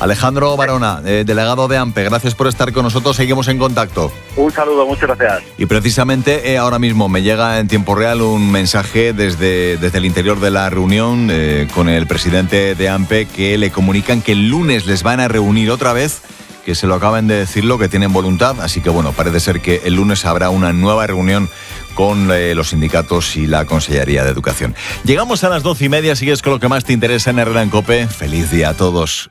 Alejandro Barona, delegado de AMPE, gracias por estar con nosotros, seguimos en contacto. Un saludo, muchas gracias. Y precisamente ahora mismo me llega en tiempo real un mensaje desde el interior de la reunión con el presidente de AMPE, que le comunican que el lunes les van a reunir otra vez, que se lo acaban de decirlo, que tienen voluntad, así que bueno, parece ser que el lunes habrá una nueva reunión con los sindicatos y la Consellería de Educación. Llegamos a las 12:30, sigues con lo que más te interesa en Herrera en COPE. Feliz día a todos.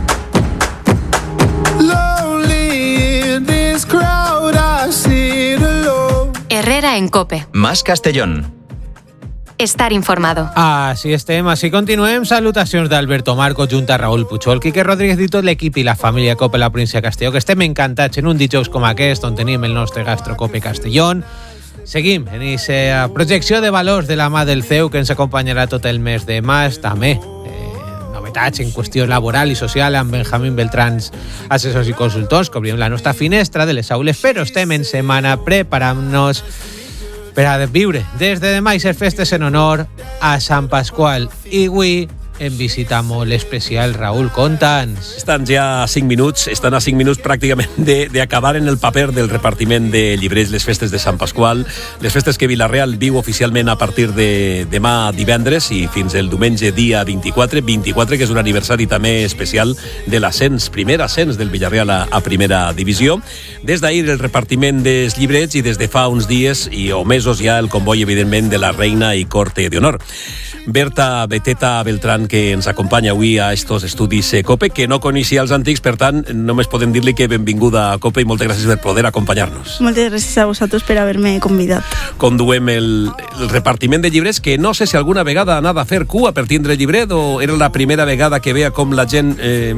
Herrera en COPE. Más Castellón. Estar informado. Així estem, així continuem. Salutacions d'Alberto Marco, junta Raül Puigol, Quique Rodríguez i tot l'equip i la família COPE la província de Castelló, que estem encantats en un dijous com aquest, on tenim el nostre Gastro COPE Castellón. Seguim en aquesta projecció de valors de la mà del CEU, que ens acompanyarà tot el mes de maig. També novetats en qüestió laboral i social amb Benjamín Beltrans, assessors i consultors, que obrim la nostra finestra de les aules, però estem en setmana preparant-nos per a viure des de demà i ser festes en honor a Sant Pasqual. I avui en visita molt especial. Raül, conta'ns. Estan ja a 5 minuts, estan a 5 minuts pràcticament d'acabar en el paper del repartiment de llibrets les festes de Sant Pasqual, les festes que Vila-real viu oficialment a partir de demà divendres i fins el diumenge dia 24, que és un aniversari també especial de l'ascens, primer ascens del Villarreal a primera divisió. Des d'ahir el repartiment dels llibrets i des de fa uns dies o mesos ja el comboi, evidentment, de la reina i corte d'honor. Berta Beteta Beltrán, que ens acompanya avui a estos estudis COPE, que no coneixia els antics, per tant, només podem dir-li que benvinguda a COPE i moltes gràcies per poder acompanyar-nos. Moltes gràcies a vosaltres per haver-me convidat. Conduem el repartiment de llibrets, que no sé si alguna vegada ha anat a fer cua per tindre llibret o era la primera vegada que veia com la gent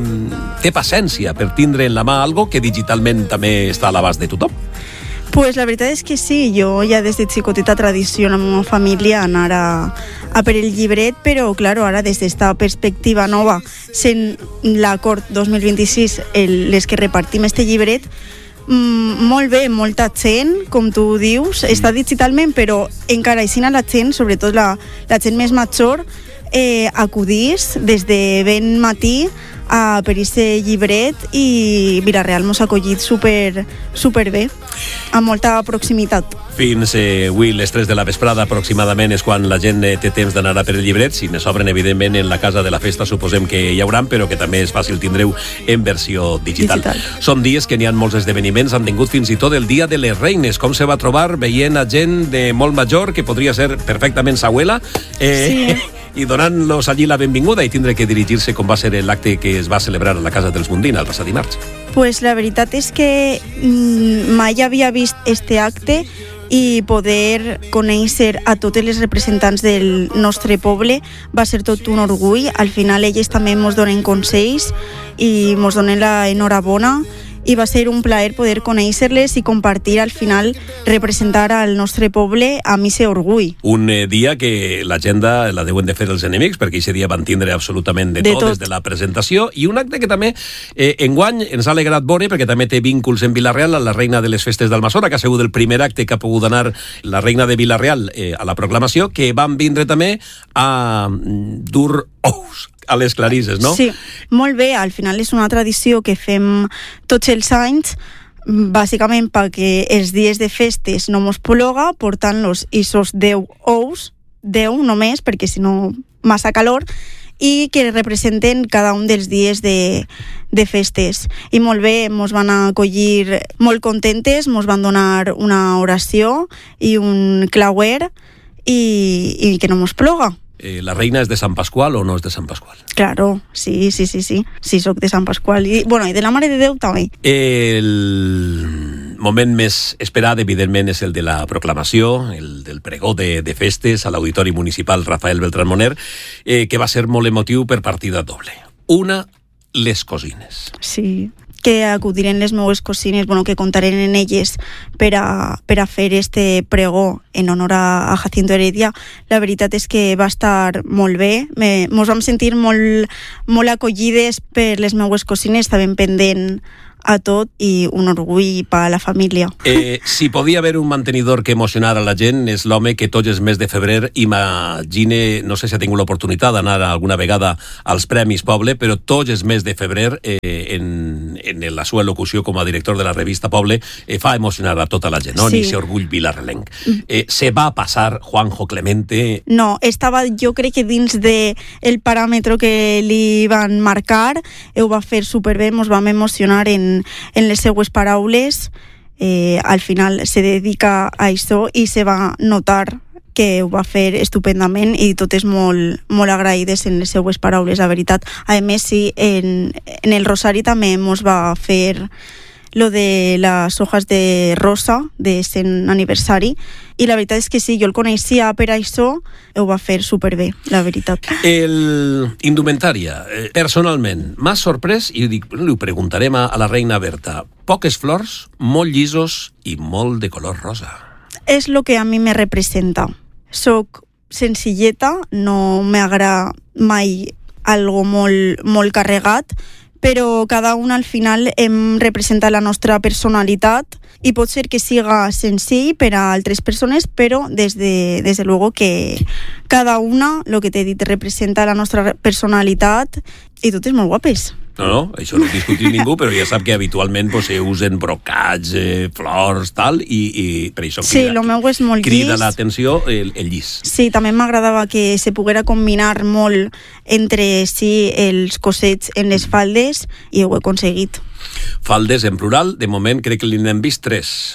té paciència per tindre en la mà algo que digitalment també està a l'abast de tothom. Pues la veritat és que sí, jo ja des de xicoteta tradició en la meva família anar a per el llibret, però claro, ara des d'esta perspectiva nova, sent l'acord 2026 les que repartim este llibret, molt bé, molta gent, com tu dius, està digitalment, però encara així la gent, sobretot la gent més major, acudís des de ben matí per aquest llibret i Vila-real mos ha acollit super bé, amb molta proximitat. Fins avui les 3 de la vesprada aproximadament és quan la gent té temps d'anar a per el llibret. Si ne sobren, evidentment, en la casa de la festa suposem que hi hauran, però que també és fàcil tindreu en versió digital. Són dies que n'hi ha molts esdeveniments, han tingut fins i tot el Dia de les Reines. Com se va trobar veient a gent de molt major, que podria ser perfectament sa abuela, sí, i donant-los allí la benvinguda i tindre que dirigir-se com va ser l'acte que es va celebrar a la Casa dels Mundina el passat dimarts? Pues la veritat és que mai havia vist este acte i poder conèixer a totes les representants del nostre poble va ser tot un orgull. Al final elles també ens donen consells i ens donen la enhorabona i va ser un plaer poder conèixer-les i compartir, al final, representar al nostre poble amb aquest orgull. Un dia que l'agenda la deuen de fer els enemics, perquè aquest dia van tindre absolutament de tot, des de la presentació, i un acte que també enguany ens ha alegrat veure, perquè també té vínculs en Vila-real, a la reina de les festes d'Almassora, que ha sigut el primer acte que ha pogut anar la reina de Vila-real a la proclamació, que van vindre també a dur ous a les clarisses, no? Sí, molt bé. Al final és una tradició que fem tots els anys, bàsicament perquè els dies de festes no mos ploga, portant-los esos 10 ous, 10 només, perquè si no massa calor, i que representen cada un dels dies de festes. I molt bé, mos van acollir molt contentes, mos van donar una oració i un clauer i que no mos ploga. La reina és de Sant Pasqual o no és de Sant Pasqual? Claro, sí, soc de Sant Pasqual. I de la Mare de Déu també. El moment més esperat, evidentment, és el de la proclamació, el del pregó de festes a l'Auditori Municipal Rafael Beltrán Moner, que va ser molt emotiu per partida doble. Una, les cosines. Sí, que acudiren les meues cosines, que contaren en elles per a fer este pregó en honor a Jacinto Heredia. La veritat és que va estar molt bé. Mos vam sentir molt acollides per les meues cosines, estaven pendent a tot i un orgull per a la família. Si podia haver un mantenidor que emocionara la gent, és l'home que tots els mesos de febrer imagine, no sé si ha tingut l'oportunitat d'anar alguna vegada als Premis Poble, però tots els mesos de febrer en la seva locució com a director de la revista Poble fa emocionar a tota la gent, no? Sí. Ni s'orgull vilarrelenc. Se va passar Juanjo Clemente? No, estava jo crec que dins del paràmetre que li van marcar, ho va fer superbé, ens vam emocionar en les seues paraules. Al final se dedica a això i se va notar que ho va fer estupendament i totes molt, molt agraïdes en les seues paraules, la veritat. A més, sí, en el Rosari també ens va fer lo de les hojas de rosa de 100 aniversari i la veritat és que sí, jo el coneixia per això, ho va fer superbé, la veritat. El indumentària, personalment, m'ha sorprès, i li ho preguntarem a la reina Berta, poques flors, molt llisos i molt de color rosa. És el que a mi me representa. Soc senzilleta, no m'agrada mai algo molt, molt carregat, però cada un al final hem representat la nostra personalitat i pot ser que siga senzill per a altres persones, però des de luego que cada una, el que t'he dit, representa la nostra personalitat i totes molt guapes. No, això no ho discutim ningú, però ja sap que habitualment se usen brocats, flors, tal, i per això sí, el meu és molt crida llis. l'atenció el llis. Sí, també m'agradava que se poguera combinar molt entre si els cosets en les faldes i ho he aconseguit. Faldes en plural, de moment crec que n'hem vist 3.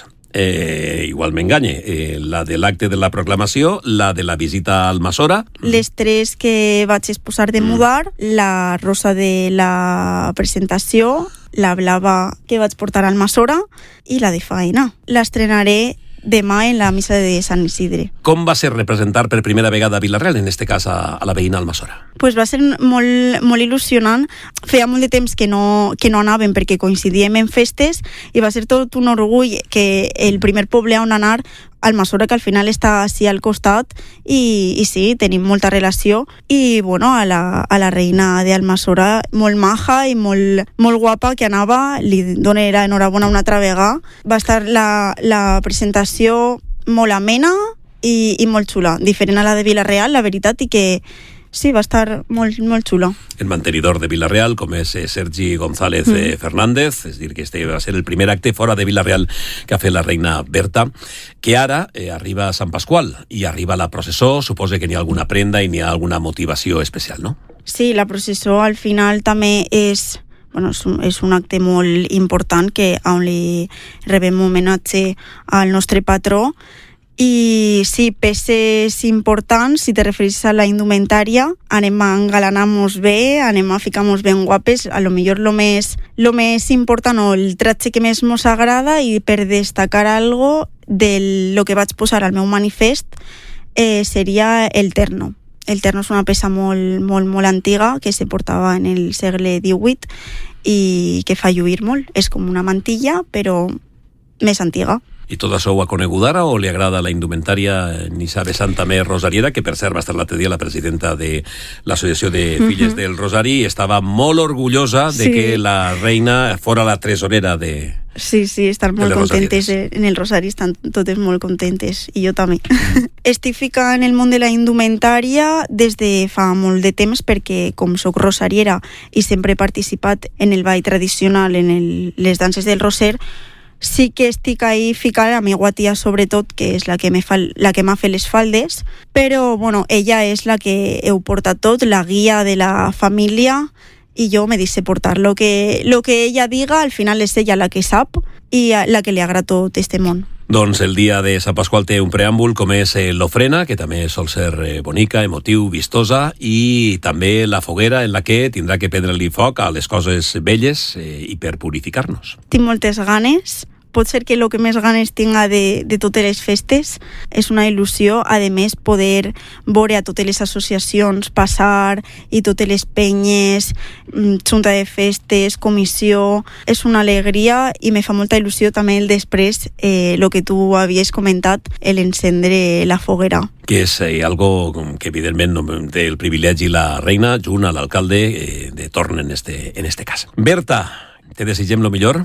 Igual m'enganye, la de l'acte de la proclamació, la de la visita al Almassora. Les 3 que vaig exposar de mudar, la rosa de la presentació, la blava que vaig portar al Almassora i la de faena. L'estrenaré demà en la missa de Sant Isidre. Com va ser representar per primera vegada a Vila-real, en este cas a la veïna Almassora? Pues va ser molt, molt il·lusionant. Feia molt de temps que no anàvem perquè coincidíem en festes i va ser tot un orgull que el primer poble on anar, Almassora, que al final està així al costat i sí, tenim molta relació i bueno, a la reina d'Almassora molt maja i molt, molt guapa que anava, li donaré enhorabona una altra vegada. Va estar la presentació molt amena i molt xula, diferent a la de Vila-real, la veritat, i que sí, va estar molt, molt xula. El mantenidor de Vila-real, com és Sergi González Fernández, és dir, que este va ser el primer acte fora de Vila-real que ha fet la reina Berta, que ara arriba a Sant Pasqual i arriba la processó, suposa que n'hi ha alguna prenda i n'hi ha alguna motivació especial, no? Sí, la processó al final també és un acte molt important que on li rebem homenatge al nostre patró. I sí, peces importants, si te referís a la indumentària, anem a engalanar-nos bé, anem a ficar-nos ben guapes, a lo millor lo més important o el tratge que més mos agrada, i per destacar algo de lo que vaig posar al meu manifest seria el terno. El terno és una peça molt, molt, molt antiga que se portava en el segle XVIII i que fa lluir molt. És com una mantilla, però més antiga. I tot això ho ha conegut ara o li agrada la indumentària Nissa Vessant també rosariera, que per cert va estar l'altre dia la presidenta de l'Associació de Filles del Rosari i estava molt orgullosa de que la reina fora la tresorera de... Sí, estan molt contentes en el Rosari, estan totes molt contentes, i jo també. Estic ficada en el món de la indumentària des de fa molt de temps perquè com soc rosariera i sempre he participat en el ball tradicional, en les danses del Roser, sí que estic ahí ficada, la meva tia sobretot, que és la que m'ha fet les faldes, però bueno, ella és la que ho porta tot, la guia de la família, i jo me deixo portar. Lo que ella diga, al final és ella la que sap i la que li agrada tot este món. Doncs el dia de Sant Pasqual té un preàmbul com és l'ofrena, que també sol ser bonica, emotiu, vistosa, i també la foguera en la que tindrà que prendre-li foc a les coses velles i per purificar-nos. Tinc moltes ganes. Pot ser que el que més ganes tinga de totes les festes. És una il·lusió, a més, poder veure a totes les associacions passar i totes les penyes, junta de festes, comissió. És una alegria i me fa molta il·lusió també el després, el que tu havies comentat, l'encendre la foguera. Que és algo que evidentment té el privilegi la reina, junt a l'alcalde de torn en este cas. Berta, te desitgem lo millor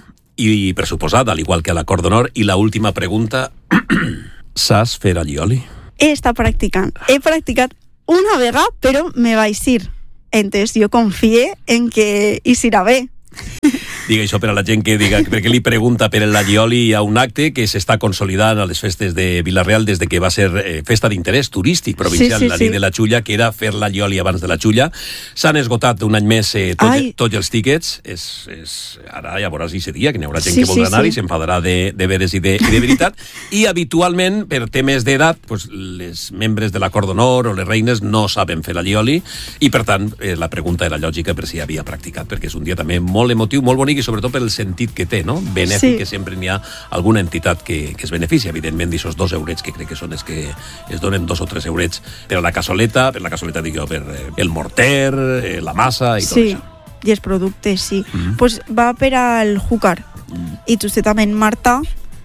i pressuposada, al igual que a la Cort d'Honor. I la última pregunta, saps fer allioli? He practicat una vegada, però me vaig ir. Entonces jo confie en que hi serà bé. Diga això per a la gent que diga, perquè li pregunta per l'allioli. Hi ha un acte que s'està consolidant a les festes de Vila-real des de que va ser festa d'interès turístic provincial, la nit de la Xulla, que era fer l'allioli abans de la Xulla. S'han esgotat un any més tots els tíquets. Ara ja veuràs aquest dia que n'hi haurà gent que voldrà anar i s'enfadarà de veres i de veritat. I habitualment, per temes d'edat, pues, les membres de la Cort d'Honor o les reines no saben fer l'allioli i, per tant, la pregunta era lògica per si havia practicat, perquè és un dia també molt emotiu, molt bonic i sobretot per el sentit que té, no? Benèfic, que sempre n'hi ha alguna entitat que es beneficia, evidentment, d'aixòs 2 eurets que crec que són els que es donen 2 o 3 eurets per a la cassoleta, dic jo, per el morter, la massa i tot això. Sí, i els productes, sí. Pues va per al Júcar. I justament Marta,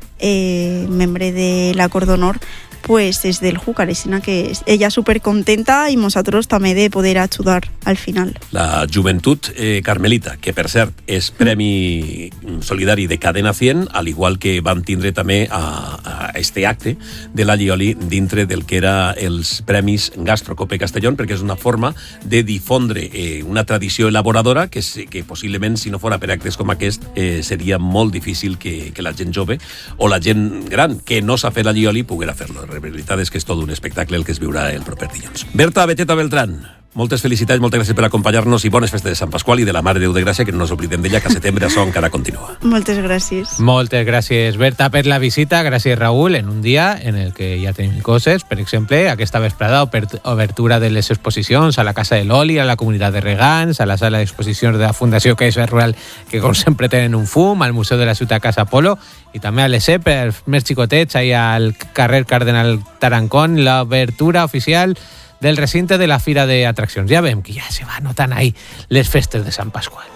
membre de la Cort d'Honor, pues és del Júcar, que ella súper contenta i nosaltres també de poder ajudar al final. La Joventut Carmelita, que per cert és Premi Solidari de Cadena 100, al igual que van tindre també a este acte de l'allioli dintre del que era els Premis Gastrocope Castellón, perquè és una forma de difondre una tradició elaboradora que possiblement, si no fora per actes com aquest, seria molt difícil que la gent jove o la gent gran que no sap fer l'allioli poguera fer-lo. La veritat és que és tot un espectacle el que es viurà el proper dilluns. Berta Beteta Beltrán, moltes felicitats, moltes gràcies per acompanyar-nos i bones festes de Sant Pasqual i de la Mare de Déu de Gràcia, que no ens oblidem d'ella, que a setembre això encara continua. Moltes gràcies. Moltes gràcies, Berta, per la visita. Gràcies, Raül, en un dia en el que ja tenim coses. Per exemple, aquesta vesprada, obertura de les exposicions a la Casa de l'Oli, a la Comunitat de Regants, a la sala d'exposicions de la Fundació Caixa Rural, que com sempre tenen un fum, al Museu de la Ciutat Casa Polo, i també a l'ESE, per més xicotets, allà al carrer Cardenal Tarancón, l'obertura oficial del recinte de la Fira d'Atraccions. Ja veiem que ja se va notant ahí les festes de Sant Pasqual.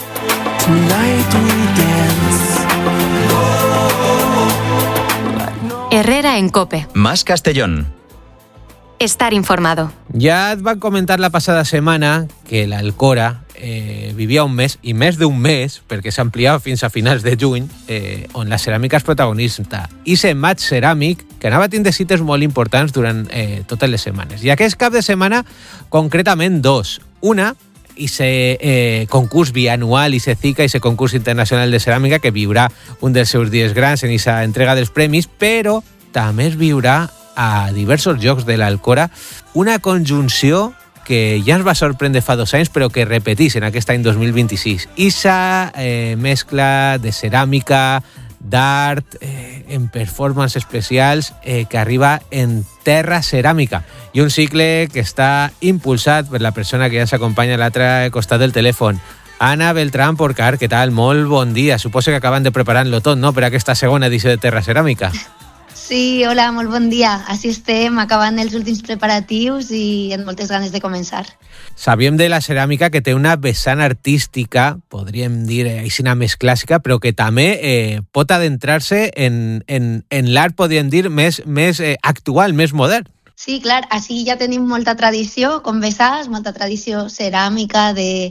Herrera en COPE. Más Castellón. Estar informado. Ja et van comentar la passada setmana que l'Alcora vivia un mes, i més d'un mes, perquè s'ampliava fins a finals de juny, on la ceràmica és protagonista. I se Maig Ceràmic, que anava a tindre cites molt importants durant totes les setmanes. I aquest cap de setmana, concretament 2. Una, i se concurs bianual i se CICA i se concurs internacional de ceràmica, que viurà un dels seus dies grans en aquesta entrega dels premis, però també es viurà a diversos llocs de l'Alcora una conjunció que ja ens va sorprendre fa 2 anys, però que repetís en aquest any 2026. Issa mescla de ceràmica, d'art, en performances especials, que arriba en terra ceràmica. I un cicle que està impulsat per la persona que ja s'acompanya a l'altre costat del telèfon. Ana Beltrán Porcar, què tal? Molt bon dia. Suposo que acaben de preparar-lo tot, no?, per aquesta segona edició de Terra Ceràmica. Sí, hola, molt bon dia. Així estem, acabant els últims preparatius i amb moltes ganes de començar. Sabíem de la ceràmica que té una vessant artística, podríem dir així més clàssica, però que també pot adentrar-se en l'art, podríem dir, més actual, més modern. Sí, clar, així ja tenim molta tradició, com bé saps, molta tradició ceràmica, de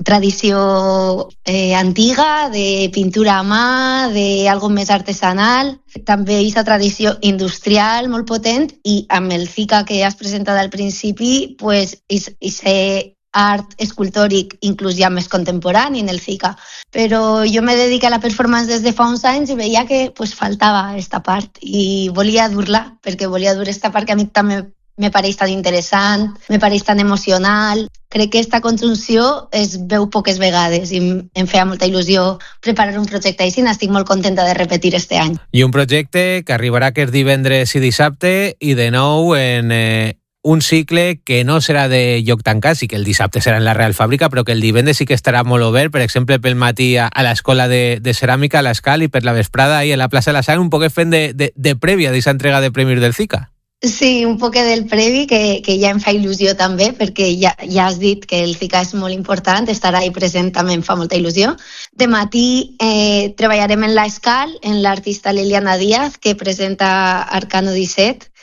tradició antiga, de pintura a mà, d'algo més artesanal, també aquesta tradició industrial molt potent, i amb el CICA que has presentat al principi, pues, aquest art escultòric inclús ja més contemporani en el CICA. Però jo me dedico a la performance des de fa uns anys i veia que pues, faltava aquesta part i volia dur-la, perquè volia dur aquesta part que a mi també me pareix tan interessant, me pareix tan emocional. Crec que aquesta conjunció es veu poques vegades i em feia molta il·lusió preparar un projecte així. Estic molt contenta de repetir este any. I un projecte que arribarà aquest divendres i dissabte i de nou en un cicle que no serà de lloc tancat, sí que el dissabte serà en la Real Fàbrica, però que el divendres sí que estarà molt obert, per exemple, pel matí a l'Escola de Ceràmica, a l'Escal, i per la vesprada ahí a la plaça de la Sang, un poc fent de prèvia d'aquesta entrega de premis del CICA. Sí, un poc del previ, que ja em fa il·lusió també, perquè ja has dit que el CICA és molt important, estar ahí present també em fa molta il·lusió. De matí treballarem en l'Escal, en l'artista Liliana Díaz, que presenta Arcano 17,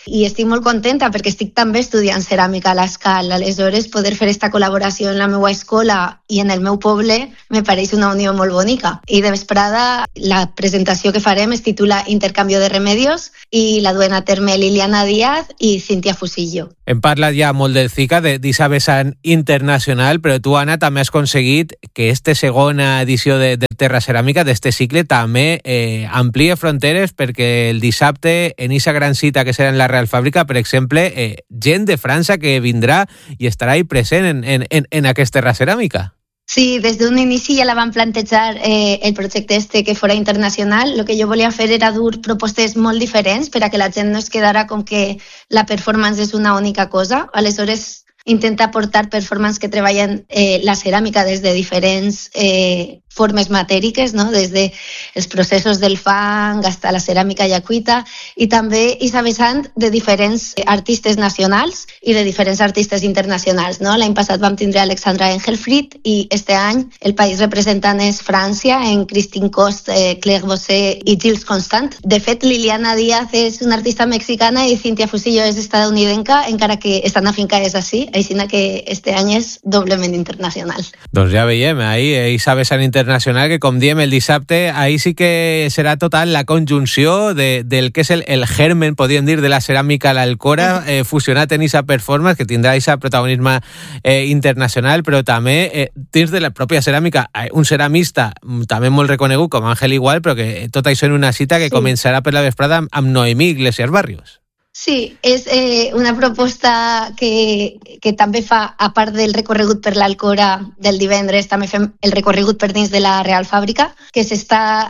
i estic molt contenta perquè estic també estudiant ceràmica a l'Escal. Aleshores, poder fer aquesta col·laboració en la meva escola i en el meu poble me pareix una unió molt bonica. I de vesprada la presentació que farem es titula Intercanvio de Remedios i la duen a terme Liliana Díaz i Cíntia Fusillo. Hem parlat ja molt del CICA, d'Isa vessant internacional, però tu, Anna, també has aconseguit que esta segona edició de Terra Ceràmica, d'este cicle, també amplie fronteres, perquè el dissabte, en esa gran cita que serà en la Real Fàbrica, per exemple, gent de França que vindrà i estarà ahí present en aquesta Terra Ceràmica. Sí, des d'un inici ja la van plantejar el projecte que fora internacional. El que jo volia fer era dur propostes molt diferents per a que la gent no es quedara com que la performance és una única cosa. Aleshores, intenta portar performance que treballen la ceràmica des de diferents formes matèriques, no? Des de els processos del fang fins a la ceràmica ja cuita, i també Isa vessant de diferents artistes nacionals i de diferents artistes internacionals, no? L'any passat vam tindre Alexandra Engelfried i este any el país representant és França, en Christine Cost, Claire Bosset i Gilles Constant. De fet, Liliana Díaz és una artista mexicana i Cíntia Fusillo és estadounidenca, encara que estan afincades així, així que este any és doblement internacional. Doncs ja veiem, ahí Isa vessant internacional, que com diem el dissabte, ahí sí que serà total la conjunció del que és el germen, podríem dir, de la ceràmica a l'Alcora, fusionat en esa performance, que tindrà ese protagonisme internacional, però també dins de la pròpia ceràmica, un ceramista també molt reconegut com Àngel Igual, però que tot això en una cita que començarà per la vesprada amb Noemí Iglesias Barrios. Sí, és una proposta que també fa, a part del recorregut per l'Alcora del divendres, també fem el recorregut per dins de la Real Fàbrica, que està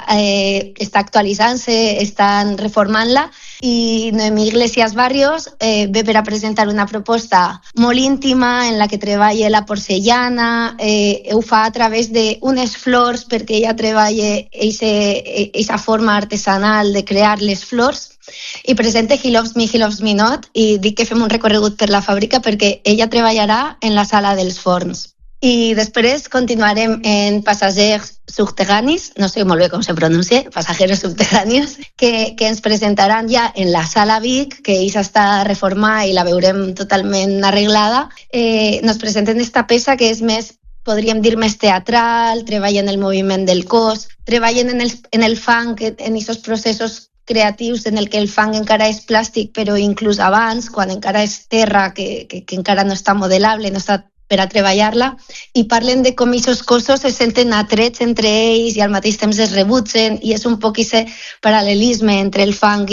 actualitzant-se, estan reformant-la, i Noemí Iglesias Barrios ve per a presentar una proposta molt íntima en la que treballa la porcellana, ho fa a través d'unes flors perquè ella treballa aquesta forma artesanal de crear les flors, i presenta He Loves Me, He Loves Me Not, i dic que fem un recorregut per la fàbrica perquè ella treballarà en la sala dels forns. I després continuarem en Passagers Subterranis, no sé molt bé com se pronuncia, Pasajeros Subterranis, que ens presentaran ja en la sala Vic, que ja està reformada i la veurem totalment arreglada. Nos presenten esta peça que és més, podríem dir, més teatral, treballen el moviment del cos, treballen en el fang, en aquests processos creatius en el que el fang encara és plàstic, però inclús abans, quan encara és terra, que encara no està modelable, no està per a treballar-la, i parlen de com aquests cossos se senten atrets entre ells i al mateix temps es rebutgen, i és un poc aquest paral·lelisme entre el fang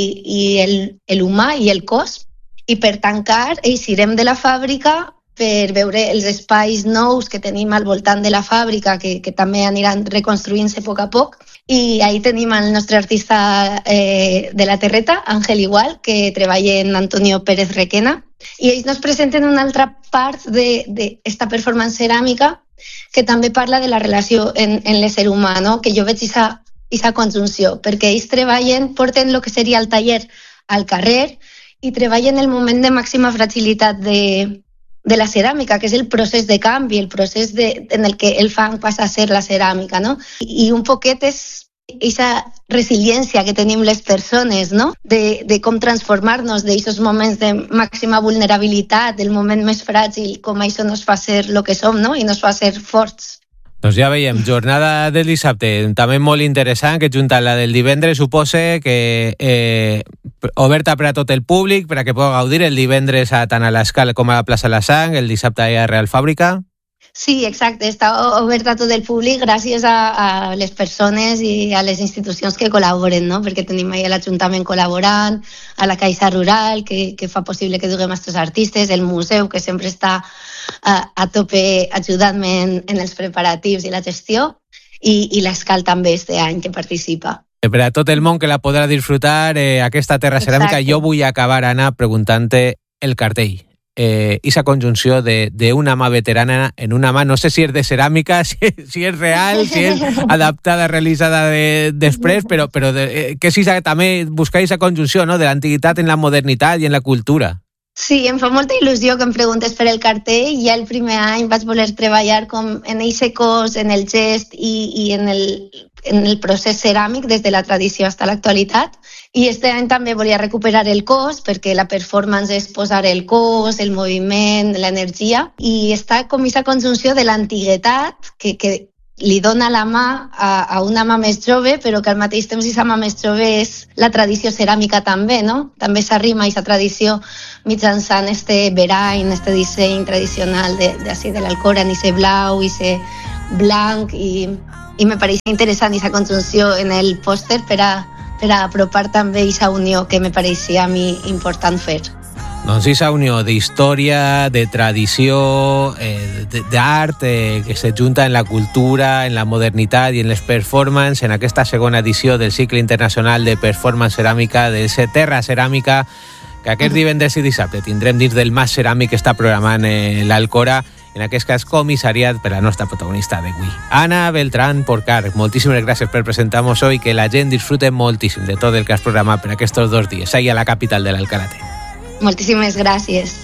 i l'humà i el cos. I per tancar, eixirem de la fàbrica per veure els espais nous que tenim al voltant de la fàbrica, que també aniran reconstruint-se a poc, i ahí tenim el nostre artista de la terreta, Àngel Igual, que treballa en Antonio Pérez Requena, i ells nos presenten una altra part d'esta performance ceràmica que també parla de la relació en l'ésser humà, no? Que jo veig aquesta conjunció, perquè ells treballen, porten el que seria el taller al carrer i treballen el moment de màxima fragilitat de la ceràmica, que és el procés de canvi, el procés en el que el fang passa a ser la ceràmica, no? I un poquet és aquesta resiliència que tenim les persones, no? De com transformar-nos d'aquests moments de màxima vulnerabilitat, del moment més fràgil, com això nos fa ser el que som, no? I nos fa ser forts. Doncs ja veiem, jornada del dissabte, també molt interessant, que junta la del divendres, supose que oberta per a tot el públic, per a que pugui gaudir el divendres tant a l'Escala com a la plaça La Sang, el dissabte a Real Fàbrica. Sí, exacte, està oberta a tot el públic gràcies a les persones i a les institucions que col·laboren, no? Perquè tenim ahí l'Ajuntament col·laborant, a la Caixa Rural, que fa possible que duguem aquests artistes, el museu, que sempre està a tope ajudant-me en els preparatius i la gestió, i l'Escal també este any que participa. Per a tot el món que la podrà disfrutar aquesta Terra Ceràmica, jo vull acabar, Anna, preguntant-te el cartell. Esa conjunció d'una mà veterana en una mà, no sé si és de ceràmica, si és real, si és adaptada, realitzada després, però que si també buscar esa conjunció, no?, de l'antiguitat en la modernitat i en la cultura. Sí, em fa molta il·lusió que em preguntes per el cartell. Ja el primer any vaig voler treballar en aquest cos, en el gest i en el procés ceràmic des de la tradició fins a l'actualitat. I este any també volia recuperar el cos, perquè la performance és posar el cos, el moviment, l'energia, i està com aquesta conjunció de l'antiguitat que li dona la mà a una mà més jove, però que al mateix temps aquesta mà més jove és la tradició ceràmica també, no? També s'arrima aquesta tradició mitjançant este verany, este disseny tradicional de l'Alcora, aquest blau, aquest blanc, i me pareix interessant aquesta conjunció en el pòster per a apropar també aquesta unió que me pareixia a mi important fer. Doncs aquesta unió d'història, de tradició, d'art, que se junta en la cultura, en la modernitat i en les performances, en aquesta segona edició del cicle internacional de performance ceràmica, de Terra Ceràmica, que aquest divendres i dissabte tindrem dins del Mas Ceràmic que està programant l'Alcora, en aquest cas comissariat per la nostra protagonista d'avui. Ana Beltrán Porcar, moltíssimes gràcies per presentar-nos hoy, que la gent disfrute moltíssim de tot el que has programat per aquests 2 dies, ahí a la capital de l'Alcalate. Moltíssimes gràcies.